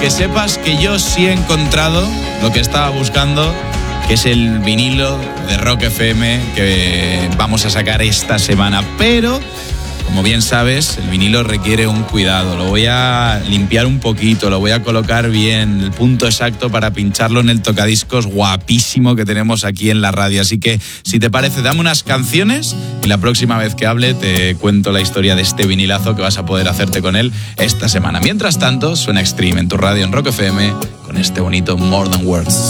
que sepas que yo sí he encontrado lo que estaba buscando, que es el vinilo de Rock FM que vamos a sacar esta semana. Pero, como bien sabes, el vinilo requiere un cuidado. Lo voy a limpiar un poquito, lo voy a colocar bien, el punto exacto para pincharlo en el tocadiscos guapísimo que tenemos aquí en la radio. Así que, si te parece, dame unas canciones y la próxima vez que hable te cuento la historia de este vinilazo que vas a poder hacerte con él esta semana. Mientras tanto, suena Extreme en tu radio en Rock FM con este bonito More Than Words.